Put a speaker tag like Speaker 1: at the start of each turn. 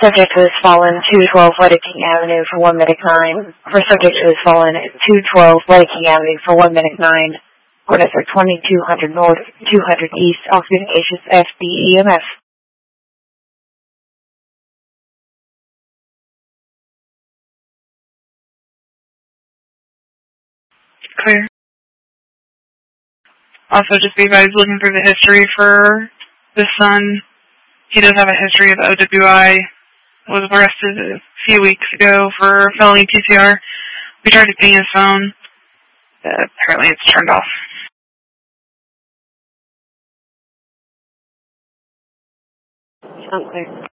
Speaker 1: Subject was fallen 212 Wedeking Avenue for 1 minute 9. For subject was fallen 212 Wedeking Avenue for 1 minute 9. Coordinates are 2200 North, 200 East, all communications FDEMF.
Speaker 2: Clear. Also, just be advised, looking through the history for the son, he does have a history of OWI. Was arrested a few weeks ago for felony PCR. We tried to ping his phone. Apparently it's turned off.
Speaker 1: Sounds clear.